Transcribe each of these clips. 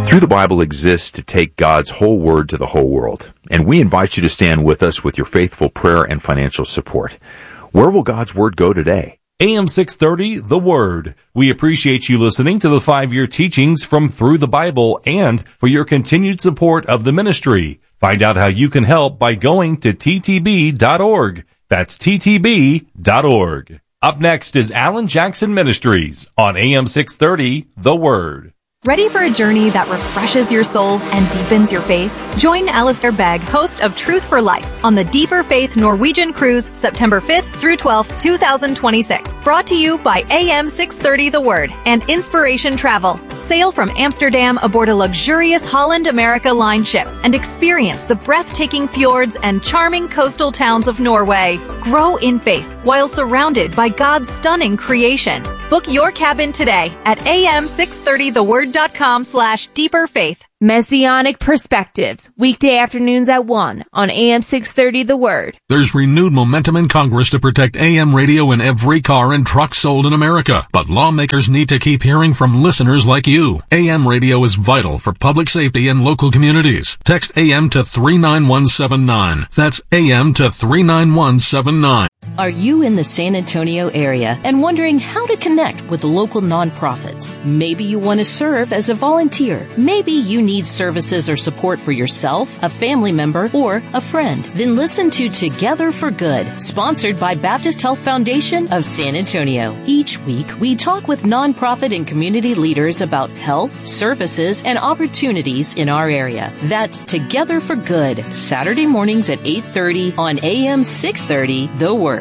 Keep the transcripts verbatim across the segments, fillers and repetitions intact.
Through the Bible exists to take God's whole word to the whole world, and we invite you to stand with us with your faithful prayer and financial support. Where will God's word go today? A M six thirty, The Word. We appreciate you listening to the five-year teachings from Through the Bible and for your continued support of the ministry. Find out how you can help by going to T T B dot org. That's T T B dot org. Up next is Alan Jackson Ministries on A M six thirty, The Word. Ready for a journey that refreshes your soul and deepens your faith? Join Alistair Begg, host of Truth for Life, on the Deeper Faith Norwegian Cruise, September fifth through twelfth, twenty twenty-six. Brought to you by A M six thirty The Word and Inspiration Travel. Sail from Amsterdam aboard a luxurious Holland America Line ship and experience the breathtaking fjords and charming coastal towns of Norway. Grow in faith while surrounded by God's stunning creation. Book your cabin today at A M six thirty the word dot com slash deeper faith. Messianic Perspectives, weekday afternoons at one on A M six thirty The Word. There's renewed momentum in Congress to protect A M radio in every car and truck sold in America. But lawmakers need to keep hearing from listeners like you. A M radio is vital for public safety and local communities. Text A M to three nine one seven nine. That's A M to three nine one seven nine. Are you in the San Antonio area and wondering how to connect with local nonprofits? Maybe you want to serve as a volunteer. Maybe you need services or support for yourself, a family member, or a friend. Then listen to Together for Good, sponsored by Baptist Health Foundation of San Antonio. Each week, we talk with nonprofit and community leaders about health, services, and opportunities in our area. That's Together for Good, Saturday mornings at eight thirty on A M six thirty, The Word.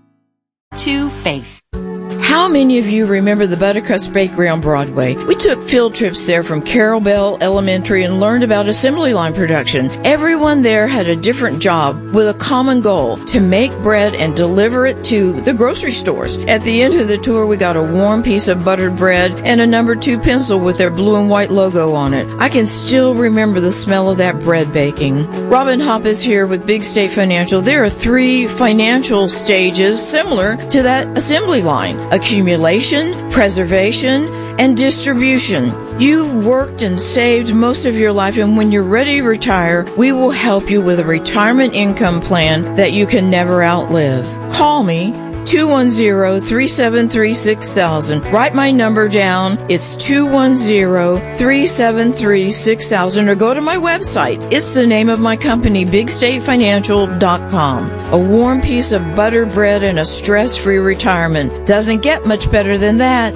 To faith. How many of you remember the Buttercrust Bakery on Broadway? We took field trips there from Carol Bell Elementary and learned about assembly line production. Everyone there had a different job with a common goal, to make bread and deliver it to the grocery stores. At the end of the tour, we got a warm piece of buttered bread and a number two pencil with their blue and white logo on it. I can still remember the smell of that bread baking. Robin Hopp is here with Big State Financial. There are three financial stages similar to that assembly line: accumulation, preservation, and distribution. You've worked and saved most of your life, and when you're ready to retire, we will help you with a retirement income plan that you can never outlive. Call me, two one zero, three seven three, six thousand. Write my number down. It's two one zero, three seven three, six thousand, or go to my website. It's the name of my company, big state financial dot com. A warm piece of buttered bread and a stress-free retirement. Doesn't get much better than that.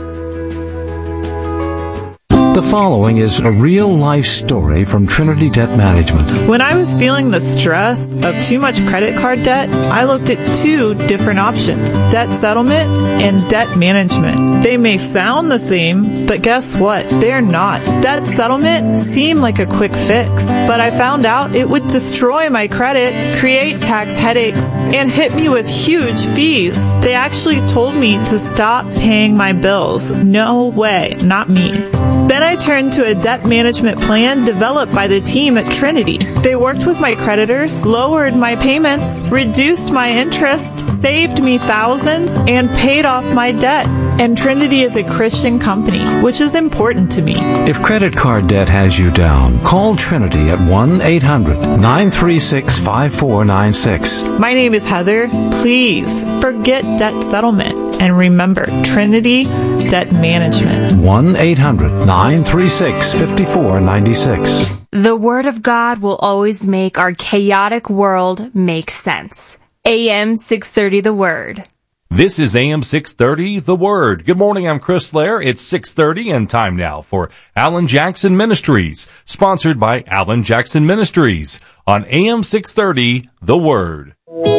The following is a real-life story from Trinity Debt Management. When I was feeling the stress of too much credit card debt, I looked at two different options: debt settlement and debt management. They may sound the same, but guess what? They're not. Debt settlement seemed like a quick fix, but I found out it would destroy my credit, create tax headaches, and hit me with huge fees. They actually told me to stop paying my bills. No way, not me. Then I turned to a debt management plan developed by the team at Trinity. They worked with my creditors, lowered my payments, reduced my interest, saved me thousands, and paid off my debt. And Trinity is a Christian company, which is important to me. If credit card debt has you down, call Trinity at one eight hundred, nine three six, five four nine six. My name is Heather. Please forget debt settlement and remember Trinity Debt Management. one eight hundred, nine three six, five four nine six. The Word of God will always make our chaotic world make sense. A M six thirty The Word. This is A M six thirty, The Word. Good morning, I'm Chris Lair. It's six thirty and time now for Alan Jackson Ministries, sponsored by Alan Jackson Ministries on A M six thirty, The Word.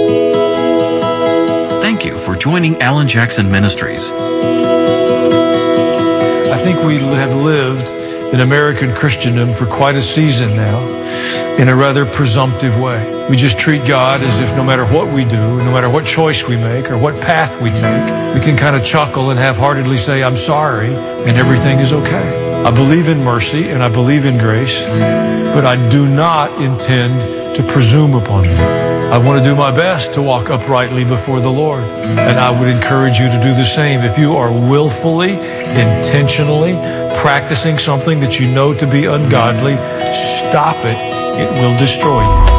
Thank you for joining Alan Jackson Ministries. I think we have lived in American Christendom for quite a season now in a rather presumptive way. We just treat God as if no matter what we do, no matter what choice we make or what path we take, we can kind of chuckle and half-heartedly say, I'm sorry, and everything is okay. I believe in mercy and I believe in grace, but I do not intend to presume upon them. I want to do my best to walk uprightly before the Lord, and I would encourage you to do the same. If you are willfully, intentionally practicing something that you know to be ungodly, stop it. It will destroy you.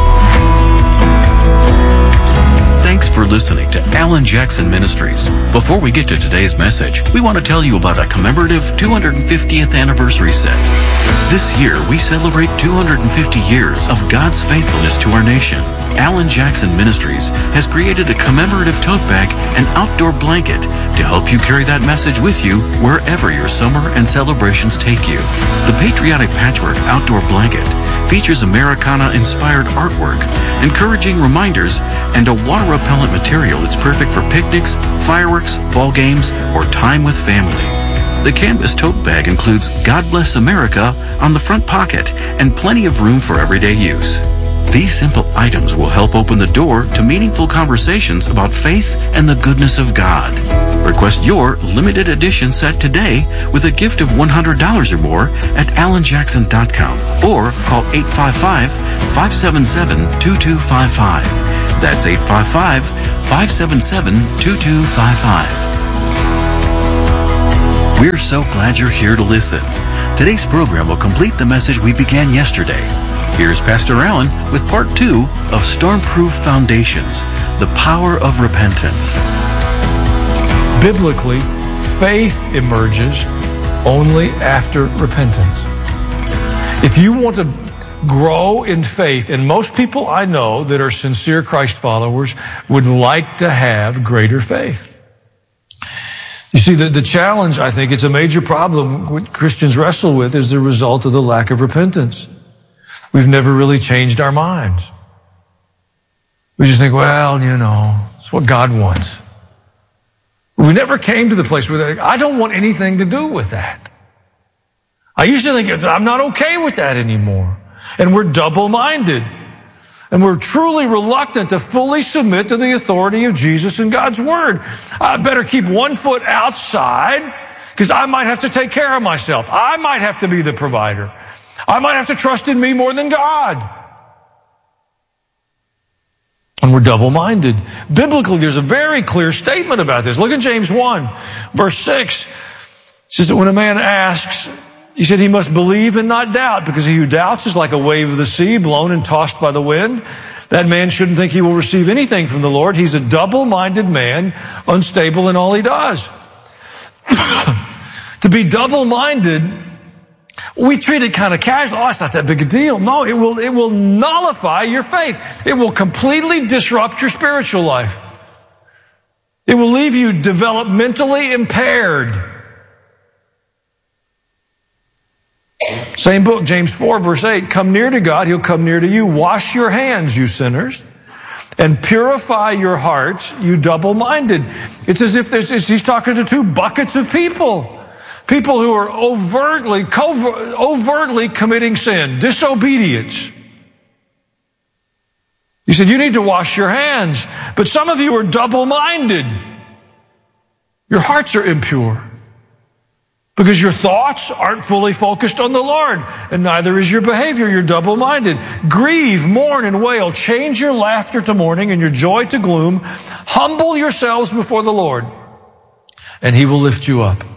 Thanks for listening to Alan Jackson Ministries. Before we get to today's message, we want to tell you about a commemorative two hundred fiftieth anniversary set. This year, we celebrate two hundred fifty years of God's faithfulness to our nation. Alan Jackson Ministries has created a commemorative tote bag and outdoor blanket to help you carry that message with you wherever your summer and celebrations take you. The Patriotic Patchwork Outdoor Blanket features Americana-inspired artwork, encouraging reminders, and a water-repellent material that's perfect for picnics, fireworks, ball games, or time with family. The canvas tote bag includes God Bless America on the front pocket and plenty of room for everyday use. These simple items will help open the door to meaningful conversations about faith and the goodness of God. Request your limited edition set today with a gift of one hundred dollars or more at alan jackson dot com or call eight five five, five seven seven, two two five five. That's eight five five, five seven seven, two two five five. We're so glad you're here to listen. Today's program will complete the message we began yesterday. Here's Pastor Alan with part two of Stormproof Foundations, the power of repentance. Biblically, faith emerges only after repentance. If you want to grow in faith, and most people I know that are sincere Christ followers would like to have greater faith. You see, the, the challenge, I think, it's a major problem what Christians wrestle with is the result of the lack of repentance. We've never really changed our minds. We just think, well, you know, it's what God wants. We never came to the place where they, I don't want anything to do with that. I used to think, I'm not okay with that anymore. And we're double-minded. And we're truly reluctant to fully submit to the authority of Jesus and God's Word. I better keep one foot outside because I might have to take care of myself. I might have to be the provider. I might have to trust in me more than God. And we're double-minded. Biblically, there's a very clear statement about this. Look at James one, verse six. It says that when a man asks, he said he must believe and not doubt, because he who doubts is like a wave of the sea, blown and tossed by the wind. That man shouldn't think he will receive anything from the Lord. He's a double-minded man, unstable in all he does. To be double-minded, we treat it kind of casual. Oh, it's not that big a deal. No, it will, it will nullify your faith. It will completely disrupt your spiritual life. It will leave you developmentally impaired. Same book, James four, verse eight. Come near to God, He'll come near to you. Wash your hands, you sinners, and purify your hearts, you double-minded. It's as if there's, it's, he's talking to two buckets of people. People who are overtly, covert, overtly committing sin, disobedience. He said, you need to wash your hands. But some of you are double-minded. Your hearts are impure. Because your thoughts aren't fully focused on the Lord. And neither is your behavior. You're double-minded. Grieve, mourn, and wail. Change your laughter to mourning and your joy to gloom. Humble yourselves before the Lord, and He will lift you up.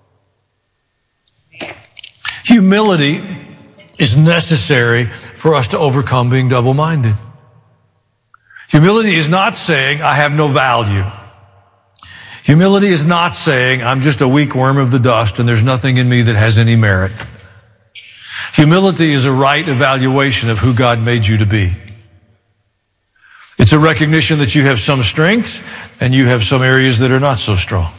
Humility is necessary for us to overcome being double-minded. Humility is not saying, I have no value. Humility is not saying, I'm just a weak worm of the dust and there's nothing in me that has any merit. Humility is a right evaluation of who God made you to be. It's a recognition that you have some strengths and you have some areas that are not so strong.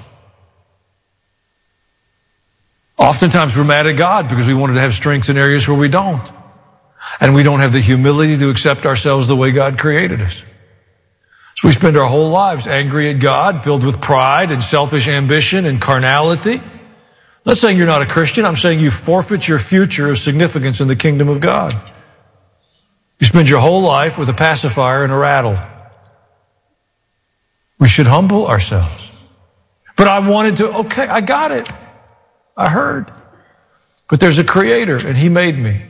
Oftentimes we're mad at God because we wanted to have strengths in areas where we don't. And we don't have the humility to accept ourselves the way God created us. So we spend our whole lives angry at God, filled with pride and selfish ambition and carnality. I'm not saying you're not a Christian. I'm saying you forfeit your future of significance in the kingdom of God. You spend your whole life with a pacifier and a rattle. We should humble ourselves. But I wanted to, okay, I got it. I heard. But there's a creator, and he made me.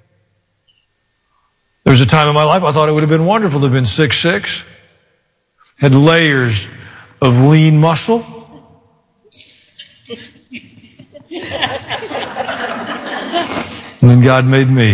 There was a time in my life I thought it would have been wonderful to have been six foot six, had layers of lean muscle. And then God made me.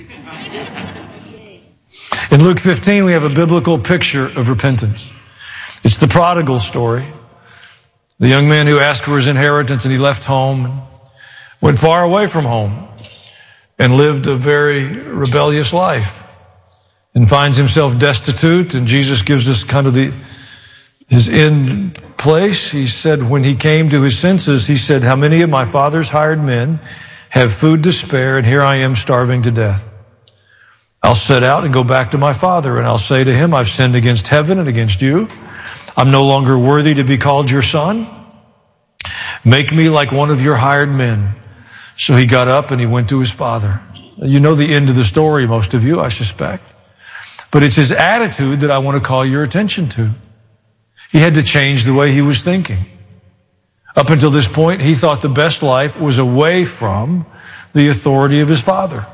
In Luke fifteen, we have a biblical picture of repentance. It's the prodigal story. The young man who asked for his inheritance and he left home and went far away from home and lived a very rebellious life and finds himself destitute. And Jesus gives us kind of the his end place. He said when he came to his senses, he said, how many of my father's hired men have food to spare, and here I am starving to death? I'll set out and go back to my father, and I'll say to him, I've sinned against heaven and against you. I'm no longer worthy to be called your son. Make me like one of your hired men. So he got up and he went to his father. You know the end of the story, most of you, I suspect. But it's his attitude that I want to call your attention to. He had to change the way he was thinking. Up until this point, he thought the best life was away from the authority of his father.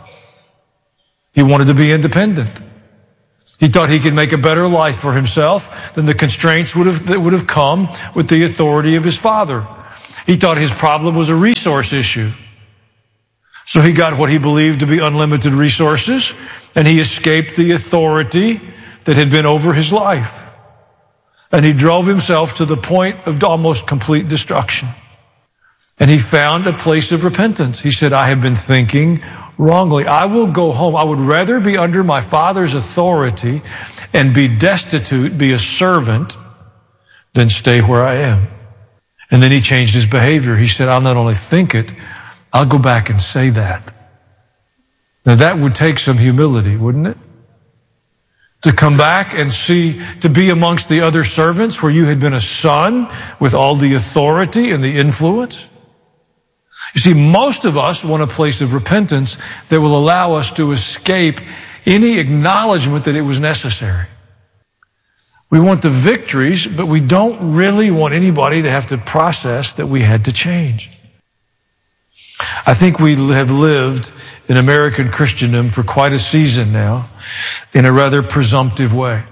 He wanted to be independent. He thought he could make a better life for himself than the constraints would have, that would have come with the authority of his father. He thought his problem was a resource issue. So he got what he believed to be unlimited resources, and he escaped the authority that had been over his life. And he drove himself to the point of almost complete destruction. And he found a place of repentance. He said, I have been thinking wrongly. I will go home. I would rather be under my father's authority and be destitute, be a servant, than stay where I am. And then he changed his behavior. He said, I'll not only think it, I'll go back and say that. Now that would take some humility, wouldn't it? To come back and see, to be amongst the other servants where you had been a son with all the authority and the influence. You see, most of us want a place of repentance that will allow us to escape any acknowledgement that it was necessary. We want the victories, but we don't really want anybody to have to process that we had to change. I think we have lived in American Christendom for quite a season now in a rather presumptive way.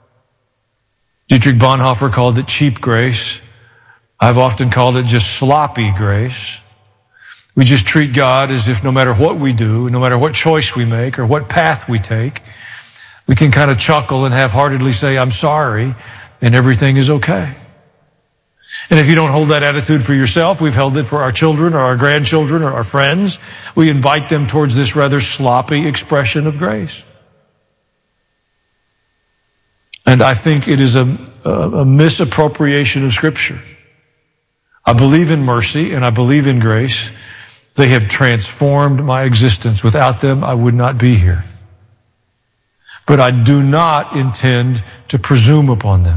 Dietrich Bonhoeffer called it cheap grace. I've often called it just sloppy grace. We just treat God as if no matter what we do, no matter what choice we make or what path we take, we can kind of chuckle and half-heartedly say, I'm sorry, and everything is okay. And if you don't hold that attitude for yourself, we've held it for our children or our grandchildren or our friends. We invite them towards this rather sloppy expression of grace. And I think it is a, a, a misappropriation of Scripture. I believe in mercy and I believe in grace. They have transformed my existence. Without them, I would not be here. But I do not intend to presume upon them.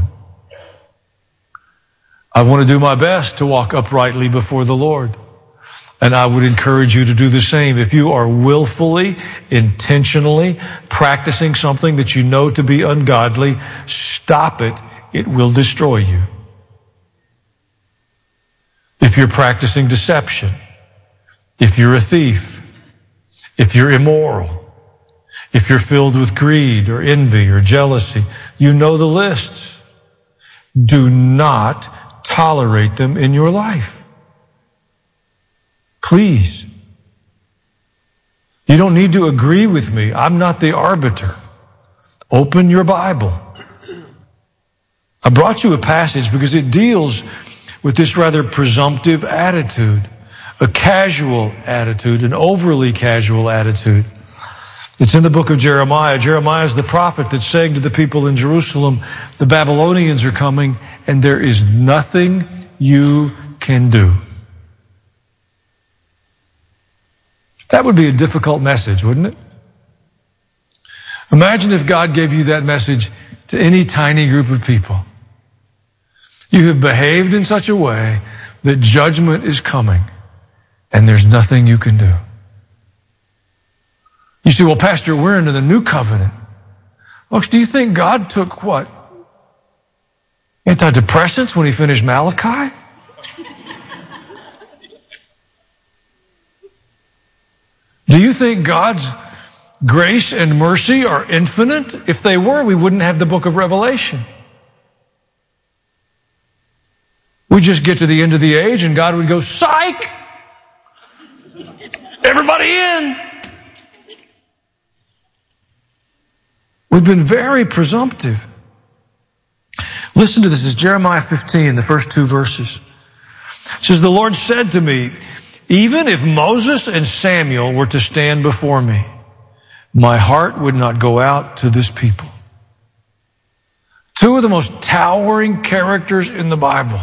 I want to do my best to walk uprightly before the Lord. And I would encourage you to do the same. If you are willfully, intentionally practicing something that you know to be ungodly, stop it. It will destroy you. If you're practicing deception, if you're a thief, if you're immoral, if you're filled with greed or envy or jealousy, you know the lists. Do not tolerate them in your life. Please. You don't need to agree with me. I'm not the arbiter. Open your Bible. I brought you a passage because it deals with this rather presumptive attitude, a casual attitude, an overly casual attitude. It's in the book of Jeremiah. Jeremiah is the prophet that's saying to the people in Jerusalem, the Babylonians are coming and there is nothing you can do. That would be a difficult message, wouldn't it? Imagine if God gave you that message to any tiny group of people. You have behaved in such a way that judgment is coming and there's nothing you can do. You say, well, Pastor, we're into the new covenant. Folks, do you think God took what? Antidepressants when he finished Malachi? Do you think God's grace and mercy are infinite? If they were, we wouldn't have the book of Revelation. We just get to the end of the age and God would go, psych! Everybody in! We've been very presumptive. Listen to this. It's Jeremiah fifteen, the first two verses. It says, the Lord said to me, even if Moses and Samuel were to stand before me, my heart would not go out to this people. Two of the most towering characters in the Bible.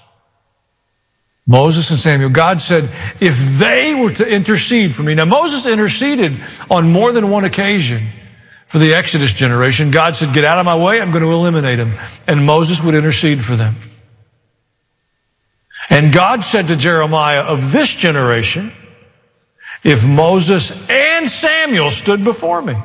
Moses and Samuel. God said, if they were to intercede for me. Now, Moses interceded on more than one occasion for the Exodus generation. God said, get out of my way, I'm going to eliminate them. And Moses would intercede for them. And God said to Jeremiah, of this generation, if Moses and Samuel stood before me,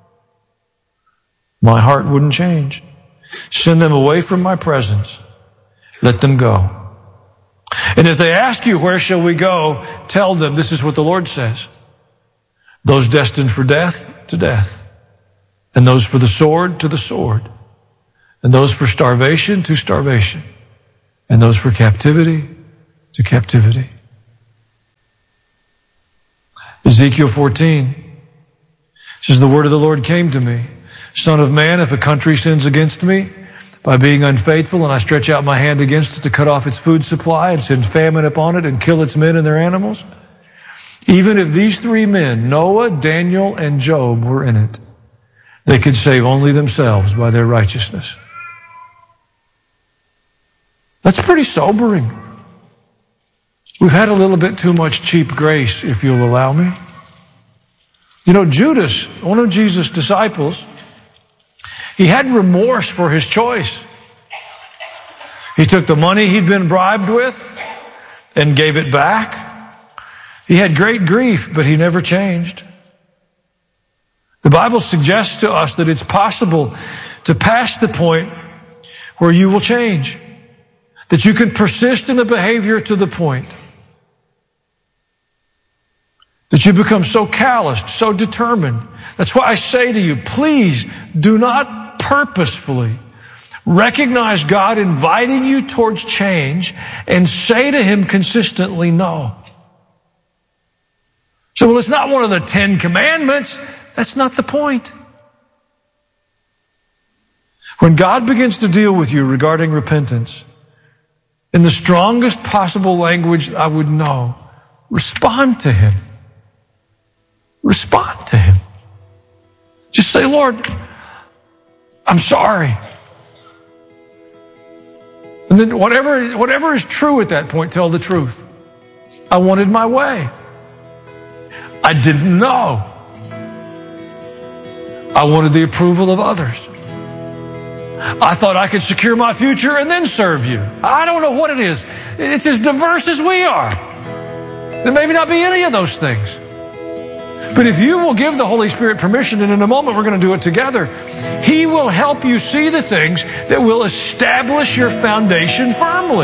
my heart wouldn't change. Send them away from my presence. Let them go. And if they ask you, where shall we go? Tell them, this is what the Lord says. Those destined for death, to death. And those for the sword, to the sword. And those for starvation, to starvation. And those for captivity, to captivity. Ezekiel fourteen says, the word of the Lord came to me. Son of man, if a country sins against me by being unfaithful, and I stretch out my hand against it to cut off its food supply and send famine upon it and kill its men and their animals, even if these three men, Noah, Daniel, and Job, were in it, they could save only themselves by their righteousness. That's pretty sobering. We've had a little bit too much cheap grace, if you'll allow me. You know, Judas, one of Jesus' disciples, he had remorse for his choice. He took the money he'd been bribed with and gave it back. He had great grief, but he never changed. The Bible suggests to us that it's possible to pass the point where you will change, that you can persist in a behavior to the point that you become so calloused, so determined. That's why I say to you, please do not purposefully recognize God inviting you towards change and say to Him consistently, no. So, well, it's not one of the Ten Commandments. That's not the point. When God begins to deal with you regarding repentance, in the strongest possible language I would know, respond to Him. Respond to Him. Just say, Lord, I'm sorry. And then whatever, whatever is true at that point, tell the truth. I wanted my way. I didn't know. I wanted the approval of others. I thought I could secure my future and then serve you. I don't know what it is. It's as diverse as we are. There may not be any of those things. But if you will give the Holy Spirit permission, and in a moment we're going to do it together, He will help you see the things that will establish your foundation firmly.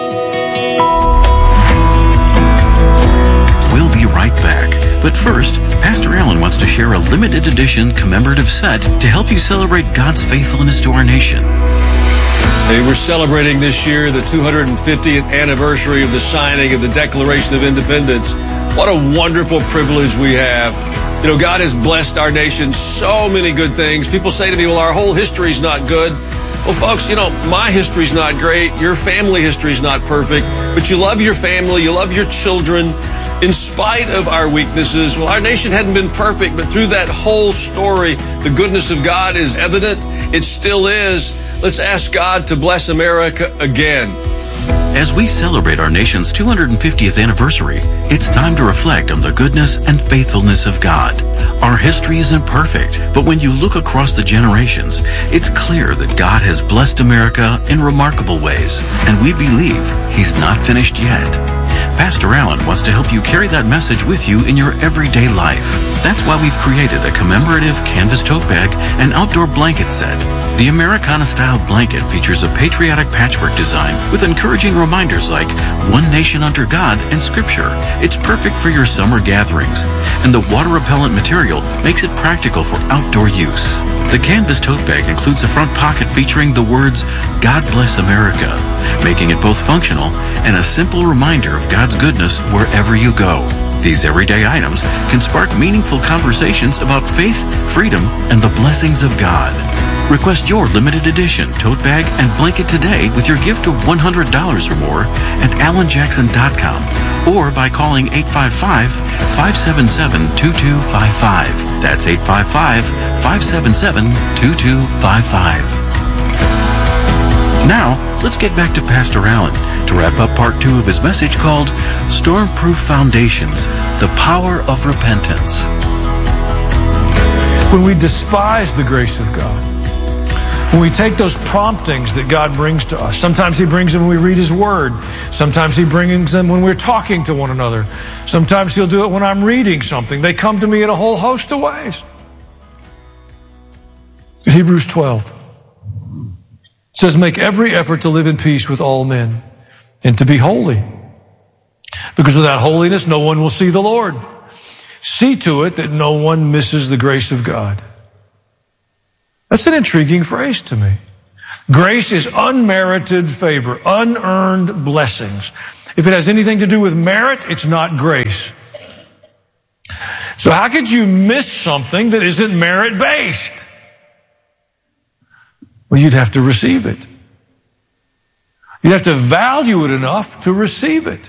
We'll be right back. But first, Pastor Allen wants to share a limited edition commemorative set to help you celebrate God's faithfulness to our nation. Hey, we're celebrating this year the two hundred fiftieth anniversary of the signing of the Declaration of Independence. What a wonderful privilege we have. You know, God has blessed our nation so many good things. People say to me, well, our whole history's not good. Well, folks, you know, my history's not great. Your family history's not perfect. But you love your family. You love your children. In spite of our weaknesses, well, our nation hadn't been perfect, but through that whole story, the goodness of God is evident. It still is. Let's ask God to bless America again. As we celebrate our nation's two hundred fiftieth anniversary, it's time to reflect on the goodness and faithfulness of God. Our history isn't perfect, but when you look across the generations, it's clear that God has blessed America in remarkable ways, and we believe He's not finished yet. Pastor Allen wants to help you carry that message with you in your everyday life. That's why we've created a commemorative canvas tote bag and outdoor blanket set. The Americana-style blanket features a patriotic patchwork design with encouraging reminders like one nation under God and Scripture. It's perfect for your summer gatherings. and the water-repellent material makes it practical for outdoor use. The canvas tote bag includes a front pocket featuring the words, "God Bless America," making it both functional and a simple reminder of God's goodness wherever you go. These everyday items can spark meaningful conversations about faith, freedom, and the blessings of God. Request your limited edition tote bag and blanket today with your gift of one hundred dollars or more at alan jackson dot com or by calling eight five five, five seven seven, two two five five. That's eight five five, five seven seven, two two five five. Now, let's get back to Pastor Allen to wrap up part two of his message called Stormproof Foundations, the Power of Repentance. When we despise the grace of God, when we take those promptings that God brings to us, sometimes He brings them when we read His Word. Sometimes He brings them when we're talking to one another. Sometimes He'll do it when I'm reading something. They come to me in a whole host of ways. Hebrews twelve says, "Make every effort to live in peace with all men and to be holy, because without holiness no one will see the Lord. See to it that no one misses the grace of God." That's an intriguing phrase to me. Grace is unmerited favor, unearned blessings. If it has anything to do with merit, it's not grace. So how could you miss something that isn't merit-based? Well, you'd have to receive it. You'd have to value it enough to receive it.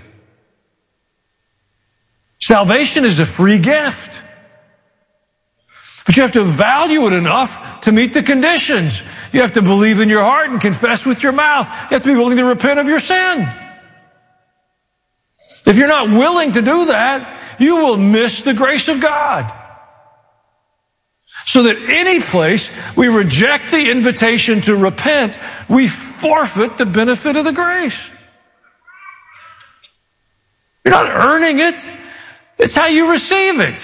Salvation is a free gift. But you have to value it enough to meet the conditions. You have to believe in your heart and confess with your mouth. You have to be willing to repent of your sin. If you're not willing to do that, you will miss the grace of God. So that any place we reject the invitation to repent, we forfeit the benefit of the grace. You're not earning it. It's how you receive it.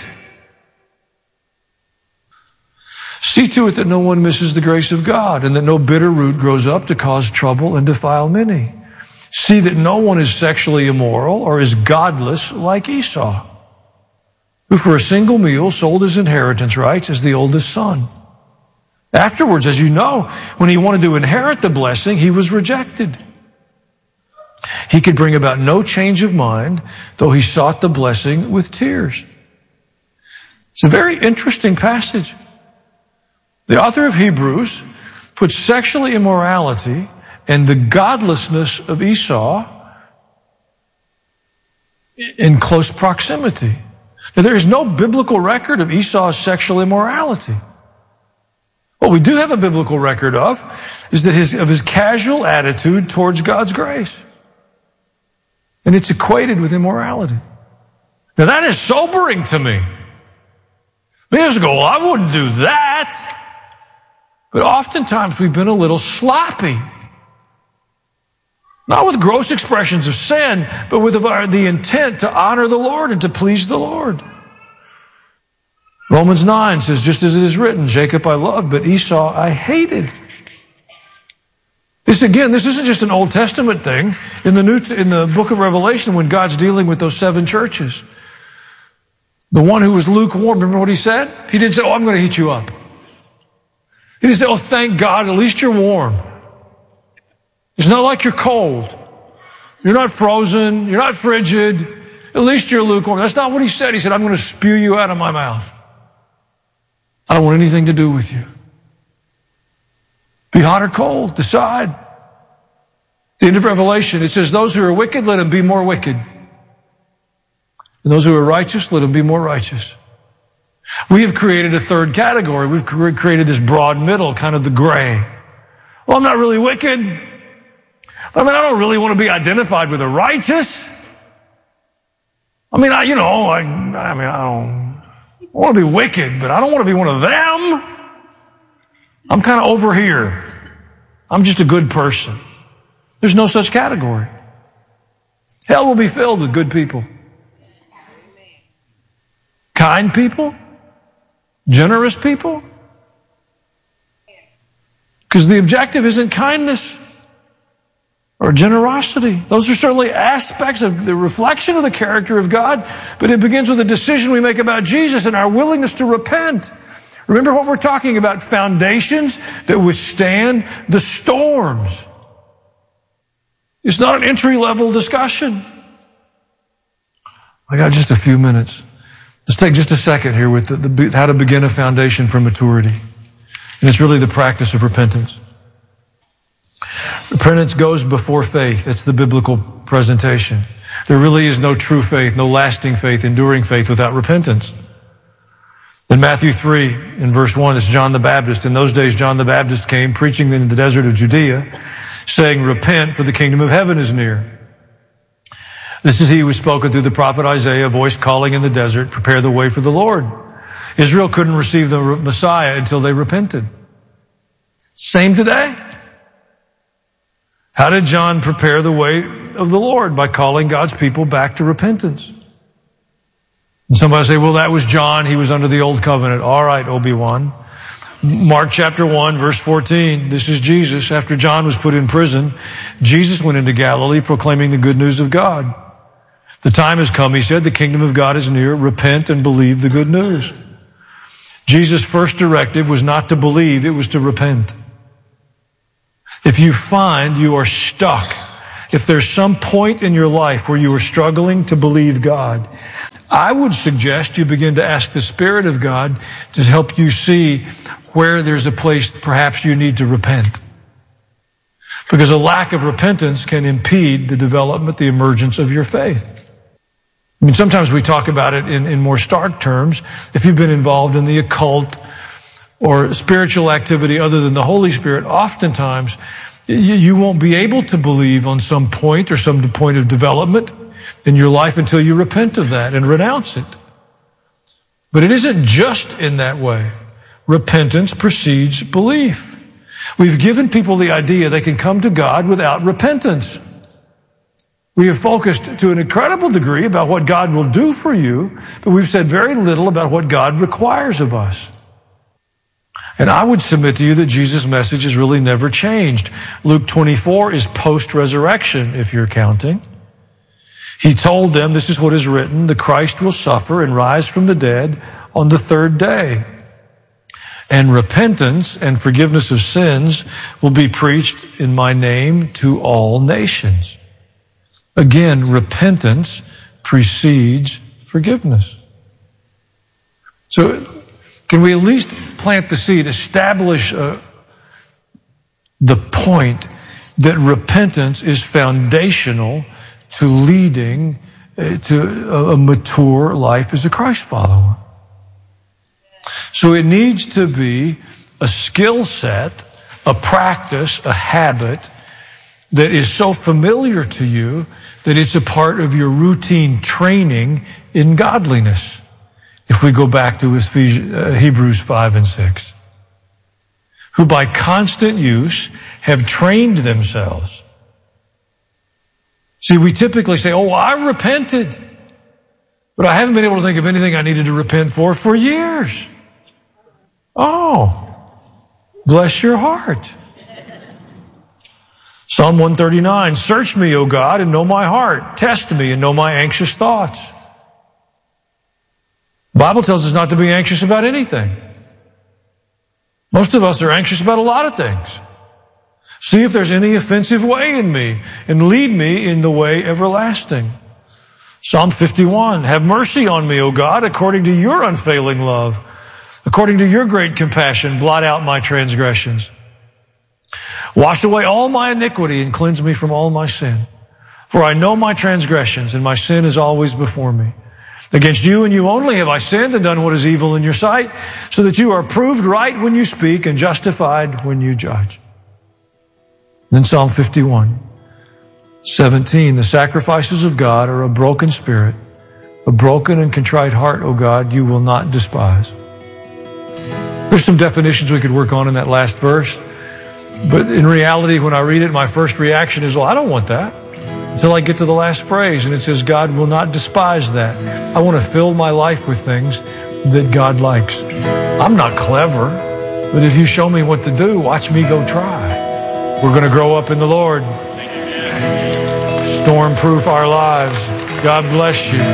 See to it that no one misses the grace of God, and that no bitter root grows up to cause trouble and defile many. See that no one is sexually immoral or is godless like Esau, who for a single meal sold his inheritance rights as the oldest son. Afterwards, as you know, when he wanted to inherit the blessing, he was rejected. He could bring about no change of mind, though he sought the blessing with tears. It's a very interesting passage. The author of Hebrews puts sexual immorality and the godlessness of Esau in close proximity. Now, there is no biblical record of Esau's sexual immorality. What we do have a biblical record of is that his, of his casual attitude towards God's grace. And it's equated with immorality. Now, that is sobering to me. Many of us go, well, I wouldn't do that. But oftentimes we've been a little sloppy. Not with gross expressions of sin, but with the intent to honor the Lord and to please the Lord. Romans nine says, just as it is written, Jacob I loved, but Esau I hated. This again, this isn't just an Old Testament thing. In the New, in the book of Revelation, when God's dealing with those seven churches, the one who was lukewarm, remember what he said? He didn't say, oh, I'm going to heat you up. He didn't say, oh, thank God, at least you're warm. It's not like you're cold. You're not frozen. You're not frigid. At least you're lukewarm. That's not what he said. He said, I'm going to spew you out of my mouth. I don't want anything to do with you. Be hot or cold. Decide. At the end of Revelation, it says, those who are wicked, let them be more wicked. And those who are righteous, let them be more righteous. We have created a third category. We've created this broad middle, kind of the gray. Well, I'm not really wicked. I mean, I don't really want to be identified with the righteous. I mean, I, you know, I, I mean, I don't I want to be wicked, but I don't want to be one of them. I'm kind of over here. I'm just a good person. There's no such category. Hell will be filled with good people. Kind people. Generous people. Because the objective isn't kindness. or generosity. Those are certainly aspects of the reflection of the character of God, but it begins with a decision we make about Jesus and our willingness to repent. Remember what we're talking about, foundations that withstand the storms. It's not an entry-level discussion. I got just a few minutes. Let's take just a second here with the, the, how to begin a foundation for maturity. And it's really the practice of repentance. Repentance goes before faith. It's the biblical presentation. There really is no true faith, no lasting faith, enduring faith without repentance. In Matthew three, in verse one, it's John the Baptist. In those days, John the Baptist came preaching in the desert of Judea, saying, "Repent, for the kingdom of heaven is near." This is he who was spoken through the prophet Isaiah, a voice calling in the desert, "Prepare the way for the Lord." Israel couldn't receive the Messiah until they repented. Same today. How did John prepare the way of the Lord? By calling God's people back to repentance. And somebody say, well, that was John. He was under the old covenant. All right, Obi-Wan. Mark chapter one, verse fourteen. This is Jesus. After John was put in prison, Jesus went into Galilee proclaiming the good news of God. The time has come, he said, the kingdom of God is near. Repent and believe the good news. Jesus' first directive was not to believe, it was to repent. If you find you are stuck, if there's some point in your life where you are struggling to believe God, I would suggest you begin to ask the Spirit of God to help you see where there's a place perhaps you need to repent. Because a lack of repentance can impede the development, the emergence of your faith. I mean, sometimes we talk about it in, in more stark terms. If you've been involved in the occult or spiritual activity other than the Holy Spirit, oftentimes you, you won't be able to believe on some point or some point of development in your life until you repent of that and renounce it. But it isn't just in that way. Repentance precedes belief. We've given people the idea they can come to God without repentance. We have focused to an incredible degree about what God will do for you, but we've said very little about what God requires of us. And I would submit to you that Jesus' message has really never changed. Luke twenty-four is post-resurrection, if you're counting. He told them, this is what is written, the Christ will suffer and rise from the dead on the third day. And repentance and forgiveness of sins will be preached in my name to all nations. Again, repentance precedes forgiveness. So can we at least plant the seed, establish uh, the point that repentance is foundational to leading uh, to a, a mature life as a Christ follower. So it needs to be a skill set, a practice, a habit that is so familiar to you that it's a part of your routine training in godliness. If we go back to Ephesians, uh, Hebrews five and six, who by constant use have trained themselves. See, we typically say, oh, I repented, but I haven't been able to think of anything I needed to repent for for years. Oh, bless your heart. Psalm one thirty-nine, search me, O God, and know my heart. Test me and know my anxious thoughts. The Bible tells us not to be anxious about anything. Most of us are anxious about a lot of things. See if there's any offensive way in me and lead me in the way everlasting. Psalm fifty-one, have mercy on me, O God, according to your unfailing love. According to your great compassion, blot out my transgressions. Wash away all my iniquity and cleanse me from all my sin. For I know my transgressions, and my sin is always before me. Against you and you only have I sinned and done what is evil in your sight, so that you are proved right when you speak and justified when you judge. Then Psalm fifty-one, seventeen, the sacrifices of God are a broken spirit, a broken and contrite heart, O God, you will not despise. There's some definitions we could work on in that last verse. But in reality, when I read it, my first reaction is, well, I don't want that. Until I get to the last phrase, and it says, God will not despise that. I want to fill my life with things that God likes. I'm not clever, but if you show me what to do, watch me go try. We're going to grow up in the Lord. storm-proof our lives. God bless you.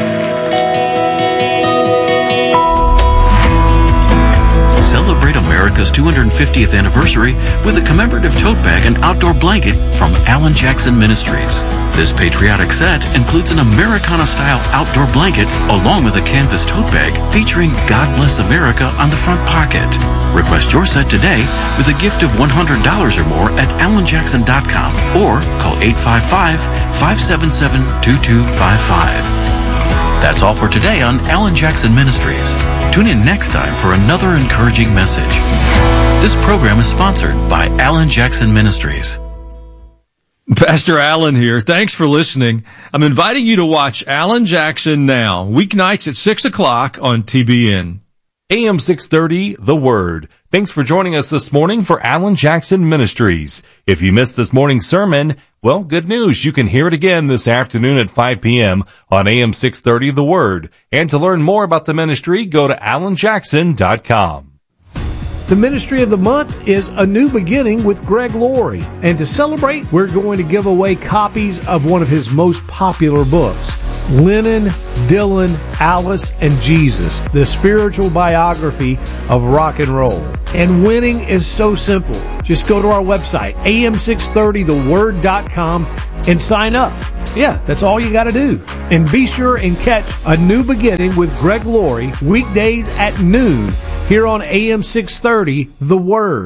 Celebrate America's two hundred fiftieth anniversary with a commemorative tote bag and outdoor blanket from Alan Jackson Ministries. This patriotic set includes an Americana-style outdoor blanket along with a canvas tote bag featuring God Bless America on the front pocket. Request your set today with a gift of one hundred dollars or more at alan jackson dot com or call eight five five, five seven seven, two two five five. That's all for today on Alan Jackson Ministries. Tune in next time for another encouraging message. This program is sponsored by Alan Jackson Ministries. Pastor Alan here. Thanks for listening. I'm inviting you to watch Alan Jackson Now, weeknights at six o'clock on T B N. A M six thirty, The Word. Thanks for joining us this morning for Alan Jackson Ministries. If you missed this morning's sermon, well, good news. You can hear it again this afternoon at five p.m. on A M six thirty, The Word. And to learn more about the ministry, go to alan jackson dot com. The Ministry of the Month is A New Beginning with Greg Laurie. And to celebrate, we're going to give away copies of one of his most popular books, Lennon, Dylan, Alice, and Jesus, the spiritual biography of rock and roll. And winning is so simple. Just go to our website, A M six thirty the word dot com, and sign up. Yeah, that's all you got to do. And be sure and catch A New Beginning with Greg Laurie weekdays at noon here on A M six thirty, The Word.